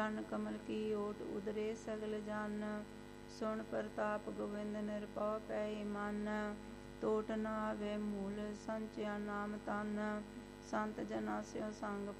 ਚਰਨ ਕਮਲ ਕੀ ਓਟ ਉਦਰੇ ਸਗਲ ਜਨ। ਸੁਣ ਪ੍ਰਤਾਪ ਗੋਬਿੰਦ ਨਿਰਭਉ ਪੈ ਮਨ। ਟੋਟ ਨ ਆਵੇ ਮੂਲ ਸੰਚਿਆ ਨਾਮ ਤਨ। ਸੰਤ ਜਨਾ ਸਿਉ ਸੰਗ